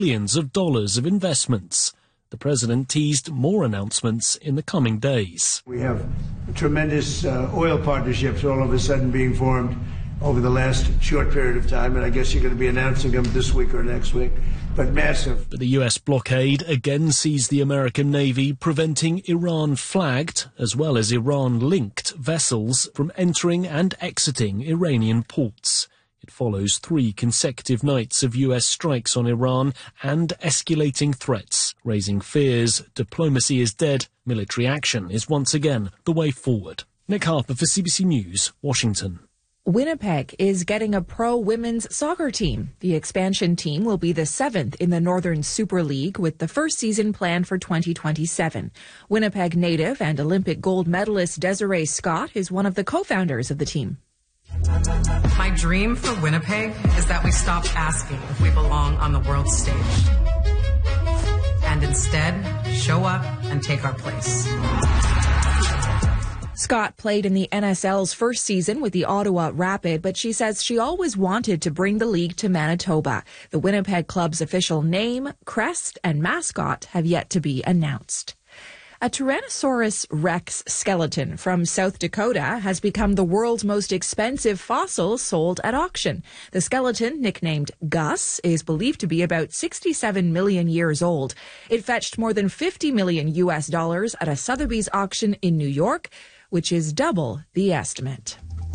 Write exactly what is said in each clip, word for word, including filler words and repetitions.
billions of dollars of investments. The president teased more announcements in the coming days. We have tremendous uh, oil partnerships all of a sudden being formed over the last short period of time, and I guess you're going to be announcing them this week or next week, but massive. But the U S blockade again sees the American Navy preventing Iran-flagged, as well as Iran-linked vessels from entering and exiting Iranian ports. It follows three consecutive nights of U S strikes on Iran and escalating threats, raising fears diplomacy is dead, military action is once again the way forward. Nick Harper for C B C News, Washington. Winnipeg is getting a pro-women's soccer team. The expansion team will be the seventh in the Northern Super League, with the first season planned for twenty twenty-seven. Winnipeg native and Olympic gold medalist Desiree Scott is one of the co-founders of the team. My dream for Winnipeg is that we stop asking if we belong on the world stage and instead show up and take our place. Scott played in the N S L's first season with the Ottawa Rapid, but she says she always wanted to bring the league to Manitoba. The Winnipeg club's official name, crest, and mascot have yet to be announced. A Tyrannosaurus rex skeleton from South Dakota has become the world's most expensive fossil sold at auction. The skeleton, nicknamed Gus, is believed to be about sixty-seven million years old. It fetched more than fifty million U S dollars at a Sotheby's auction in New York, which is double the estimate.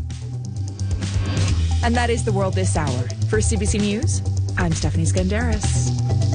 And that is the world this hour. For C B C News, I'm Stephanie Skandaris.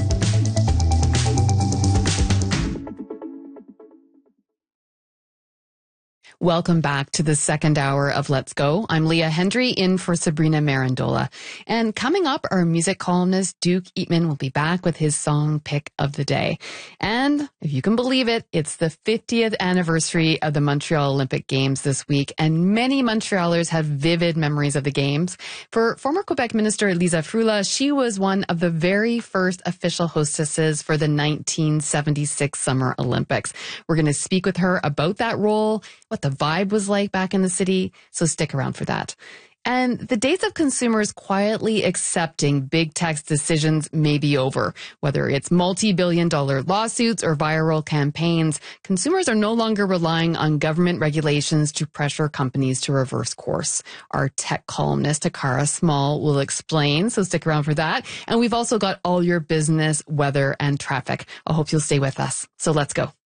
Welcome back to the second hour of Let's Go. I'm Leah Hendry in for Sabrina Marandola. And coming up, our music columnist Duke Eatman will be back with his song pick of the day. And if you can believe it, it's the fiftieth anniversary of the Montreal Olympic Games this week, and many Montrealers have vivid memories of the Games. For former Quebec Minister Lisa Frula, she was one of the very first official hostesses for the nineteen seventy-six Summer Olympics. We're going to speak with her about that role, what the vibe was like back in the city, so stick around for that. And the days of consumers quietly accepting big tech's decisions may be over. Whether it's multi-billion dollar lawsuits or viral campaigns, consumers are no longer relying on government regulations to pressure companies to reverse course. Our tech columnist, Takara Small, will explain, so stick around for that. And we've also got all your business, weather, and traffic. I hope you'll stay with us. So let's go.